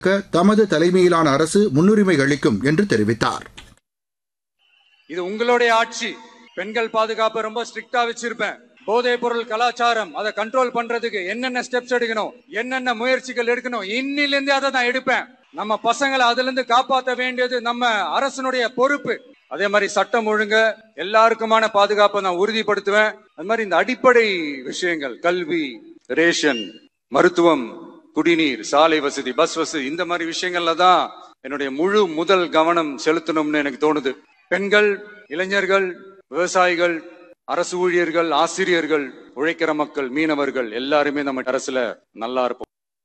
தமது தலைமையிலான அரசு முன்னுரிமை அளிக்கும் என்று தெரிவித்தார். இது உங்களுடைய ஆட்சி. பெண்கள் பாதுகாப்பு ரொம்ப ஸ்ட்ரிக்டா வச்சிருப்பேன். போதைப் பொருள் கலாச்சாரம் அதை கண்ட்ரோல் பண்றதுக்கு என்னென்ன ஸ்டெப்ஸ் எடுக்கணும், என்னென்ன முயற்சிகள் எடுக்கணும், இன்னிலிருந்து அதை நான் எடுப்பேன். நம்ம பசங்களை அதுல இருந்து காப்பாற்ற வேண்டியது நம்ம அரசனுடைய பொறுப்பு. அதே மாதிரி சட்டம் ஒழுங்கு எல்லாருக்குமான பாதுகாப்பை நான் உறுதிப்படுத்துவேன். அது மாதிரி இந்த அடிப்படை விஷயங்கள், கல்வி, ரேஷன், மருத்துவம், குடிநீர், சாலை வசதி, பஸ் வசதி, இந்த மாதிரி விஷயங்கள்ல தான் என்னுடைய முதல் கவனம் செலுத்தணும்னு எனக்கு தோணுது. பெண்கள், இளைஞர்கள், விவசாயிகள், அரசு ஊழியர்கள், ஆசிரியர்கள், உழைக்கிற மக்கள், மீனவர்கள் எல்லாருமே நம்ம அரசுல நல்லா இருப்போம்.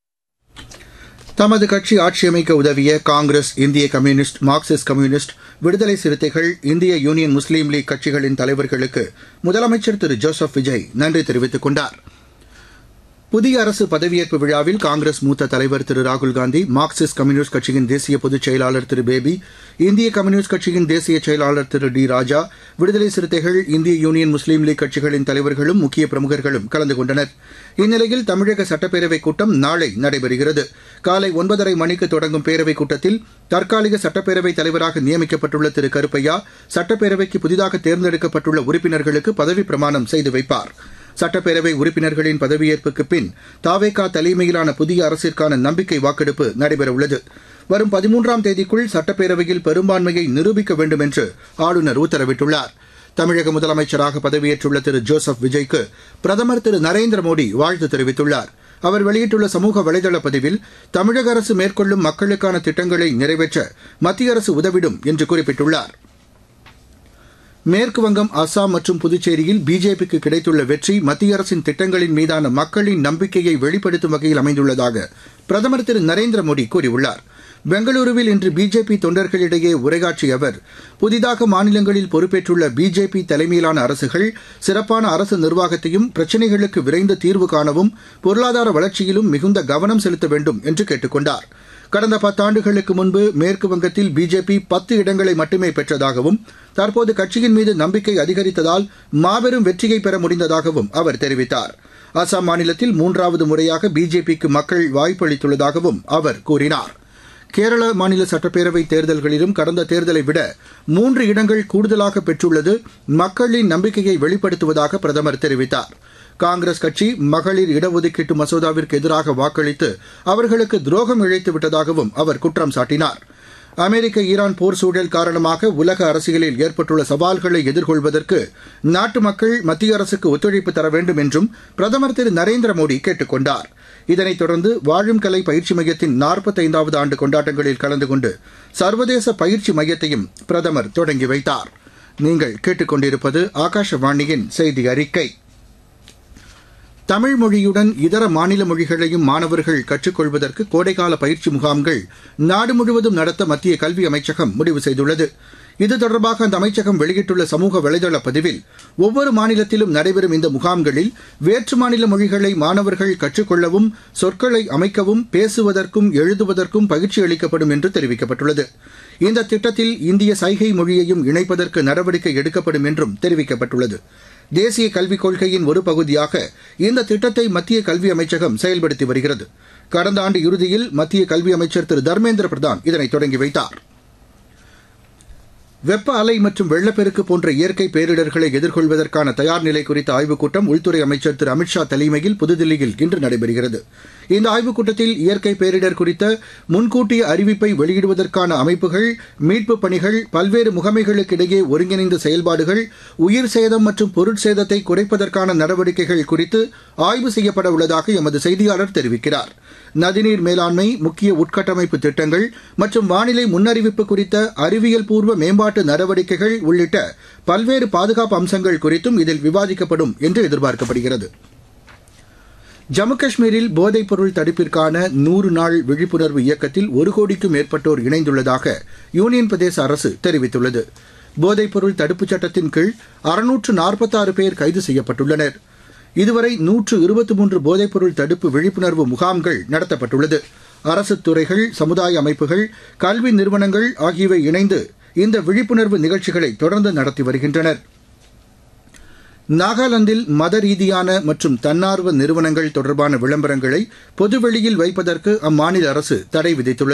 தமது கட்சி ஆட்சியமைக்க உதவிய காங்கிரஸ், இந்திய கம்யூனிஸ்ட், மார்க்சிஸ்ட் கம்யூனிஸ்ட், விடுதலை சிறுத்தைகள், இந்திய யூனியன் முஸ்லீம் லீக் கட்சிகளின் தலைவர்களுக்கு முதலமைச்சர் திரு ஜோசப் விஜய் நன்றி தெரிவித்துக் கொண்டார். புதிய அரசு பதவியேற்பு விழாவில் காங்கிரஸ் மூத்த தலைவர் திரு ராகுல்காந்தி, மார்க்சிஸ்ட் கம்யூனிஸ்ட் கட்சியின் தேசிய பொதுச் செயலாளர் திரு பேபி, இந்திய கம்யூனிஸ்ட் கட்சியின் தேசிய செயலாளர் திரு டி ராஜா, விடுதலை சிறுத்தைகள், இந்திய யூனியன் முஸ்லீம் லீக் கட்சிகளின் தலைவர்களும் முக்கிய பிரமுகர்களும் கலந்து கொண்டனர். இந்நிலையில் தமிழக சட்டப்பேரவைக் கூட்டம் நாளை நடைபெறுகிறது. காலை 9:30 மணிக்கு தொடங்கும் பேரவைக் கூட்டத்தில் தற்காலிக சட்டப்பேரவைத் தலைவராக நியமிக்கப்பட்டுள்ள திரு கருப்பையா சட்டப்பேரவைக்கு புதிதாக தேர்ந்தெடுக்கப்பட்டுள்ள உறுப்பினர்களுக்கு பதவிப் பிரமாணம் செய்து வைப்பார். சட்டப்பேரவை உறுப்பினர்களின் பதவியேற்புக்கு பின் தாவேகா தலைமையிலான புதிய அரசிற்கான நம்பிக்கை வாக்கெடுப்பு நடைபெறவுள்ளது. வரும் 13ஆம் தேதிக்குள் சட்டப்பேரவையில் பெரும்பான்மையை நிரூபிக்க வேண்டும் என்று ஆளுநர் உத்தரவிட்டுள்ளார். தமிழக முதலமைச்சராக பதவியேற்றுள்ள திரு ஜோசப் விஜய்க்கு பிரதமர் திரு நரேந்திர மோடி வாழ்த்து தெரிவித்துள்ளார். அவர் வெளியிட்டுள்ள சமூக வலைதள பதிவில் தமிழக அரசு மேற்கொள்ளும் மக்களுக்கான திட்டங்களை நிறைவேற்ற மத்திய அரசு உதவிடும் என்று குறிப்பிட்டுள்ளார். மேற்குவங்கம், அஸ்ஸாம் மற்றும் புதுச்சேரியில் பிஜேபிக்கு கிடைத்துள்ள வெற்றி மத்திய அரசின் திட்டங்களின் மீதான மக்களின் நம்பிக்கையை வெளிப்படுத்தும் வகையில் அமைந்துள்ளதாக பிரதமர் திரு நரேந்திர மோடி கூறியுள்ளார். பெங்களூருவில் இன்று பிஜேபி தொண்டர்களிடையே உரையாற்றிய அவர், புதிதாக மாநிலங்களில் பொறுப்பேற்றுள்ள பிஜேபி தலைமையிலான அரசுகள் சிறப்பான அரசு நிர்வாகத்தையும் பிரச்சினைகளுக்கு விரைந்து தீர்வு காணவும் பொருளாதார வளர்ச்சியிலும் மிகுந்த கவனம் செலுத்த வேண்டும் என்று கேட்டுக் கொண்டார். கடந்த 10 ஆண்டுகளுக்கு முன்பு மேற்குவங்கத்தில் பிஜேபி 10 இடங்களை மட்டுமே பெற்றதாகவும் தற்போது கட்சியின் மீது நம்பிக்கை அதிகரித்ததால் மாபெரும் வெற்றியை பெற முடிந்ததாகவும் அவர் தெரிவித்தார். அசாம் மாநிலத்தில் 3வது முறையாக பிஜேபிக்கு மக்கள் வாய்ப்பளித்துள்ளதாகவும் அவர் கூறினார். கேரள மாநில சட்டப்பேரவை தேர்தல்களிலும் கடந்த தேர்தலை விட 3 இடங்கள் கூடுதலாக பெற்றுள்ளது மக்களின் நம்பிக்கையை வெளிப்படுத்துவதாக பிரதமர் தெரிவித்தார். காங்கிரஸ் கட்சி மகளிர் இடஒதுக்கீட்டு மசோதாவிற்கு எதிராக வாக்களித்து அவர்களுக்கு துரோகம் இழைத்து விட்டதாகவும் அவர் குற்றம் சாட்டினார். அமெரிக்க ஈரான் போர் சூழல் காரணமாக உலக அரசியலில் ஏற்பட்டுள்ள சவால்களை எதிர்கொள்வதற்கு நாட்டு மக்கள் மத்திய அரசுக்கு ஒத்துழைப்பு தர வேண்டும் என்றும் பிரதமர் திரு நரேந்திர மோடி கேட்டுக் கொண்டார். இதனைத் தொடர்ந்து வாழும் கலை பயிற்சி மையத்தின் 45வது ஆண்டு கொண்டாட்டங்களில் கலந்து கொண்டு சர்வதேச பயிற்சி மையத்தையும் பிரதமர் தொடங்கி வைத்தார். நீங்கள் கேட்டுக்கொண்டிருப்பது ஆகாஷவாணியின் செய்தி அறிக்கை. தமிழ் மொழியுடன் இதர மாநில மொழிகளையும் மாணவர்கள் கற்றுக்கொள்வதற்கு கோடைக்கால பயிற்சி முகாம்கள் நாடு முழுவதும் நடத்த மத்திய கல்வி அமைச்சகம் முடிவு செய்துள்ளது. இது தொடர்பாக அந்த அமைச்சகம் வெளியிட்டுள்ள சமூக வலைதள பதிவில், ஒவ்வொரு மாநிலத்திலும் நடைபெறும் இந்த முகாம்களில் வேற்று மாநில மொழிகளை மாணவர்கள் கற்றுக்கொள்ளவும் சொற்களை அமைக்கவும் பேசுவதற்கும் எழுதுவதற்கும் பயிற்சி அளிக்கப்படும் என்று தெரிவிக்கப்பட்டுள்ளது. இந்த திட்டத்தில் இந்திய சைகை மொழியையும் இணைப்பதற்கு நடவடிக்கை எடுக்கப்படும் என்றும் தெரிவிக்கப்பட்டுள்ளது. தேசிய கல்விக் கொள்கையின் ஒரு பகுதியாக இந்த திட்டத்தை மத்திய கல்வி அமைச்சகம் செயல்படுத்தி வருகிறது. கடந்த ஆண்டு இறுதியில் மத்திய கல்வி அமைச்சர் திரு தர்மேந்திர பிரதான் இதனை தொடங்கி வைத்தார். வெப்ப அலை மற்றும் வெள்ளப்பெருக்கு போன்ற இயற்கை பேரிடர்களை எதிர்கொள்வதற்கான தயார் நிலை குறித்த ஆய்வுக் கூட்டம் உள்துறை அமைச்சர் திரு அமித்ஷா தலைமையில் புதுதில்லியில் இன்று நடைபெறுகிறது. இந்த ஆய்வுக் கூட்டத்தில் இயற்கை பேரிடர் குறித்த முன்கூட்டிய அறிவிப்பை வெளியிடுவதற்கான அமைப்புகள், மீட்புப் பணிகள், பல்வேறு முகமைகளுக்கிடையே ஒருங்கிணைந்த செயல்பாடுகள், உயிர் சேதம் மற்றும் பொருட்சேதத்தை குறைப்பதற்கான நடவடிக்கைகள் குறித்து ஆய்வு செய்யப்பட உள்ளதாக எமது செய்தியாளர் தெரிவிக்கிறார். நதிநீர் மேலாண்மை, முக்கிய உட்கட்டமைப்பு திட்டங்கள் மற்றும் வானிலை முன்னறிவிப்பு குறித்த அறிவியல் பூர்வ மேம்பாட்டு நடவடிக்கைகள் உள்ளிட்ட பல்வேறு பாதுகாப்பு அம்சங்கள் குறித்தும் இதில் விவாதிக்கப்படும் என்று எதிர்பார்க்கப்படுகிறது. ஜம்மு காஷ்மீரில் போதைப்பொருள் தடுப்பிற்கான 100 நாள் விழிப்புணர்வு இயக்கத்தில் 1 கோடிக்கும் மேற்பட்டோர் இணைந்துள்ளதாக யூனியன் பிரதேச அரசு தெரிவித்துள்ளது. போதைப்பொருள் தடுப்புச் சட்டத்தின் கீழ் 646 பேர் கைது செய்யப்பட்டுள்ளனர். இதுவரை 123 போதைப்பொருள் தடுப்பு விழிப்புணர்வு முகாம்கள் நடத்தப்பட்டுள்ளது. அரசுத் துறைகள், சமுதாய அமைப்புகள், கல்வி நிறுவனங்கள் ஆகியவை இணைந்து இந்த விழிப்புணர்வு நிகழ்ச்சிகளை தொடர்ந்து நடத்தி வருகின்றனர். நாகாலாந்தில் மத ரீதியான மற்றும் தன்னார்வ நிறுவனங்கள் தொடர்பான விளம்பரங்களை பொதுவெளியில் வைப்பதற்கு அம்மாநில அரசு தடை விதித்துள்ளது.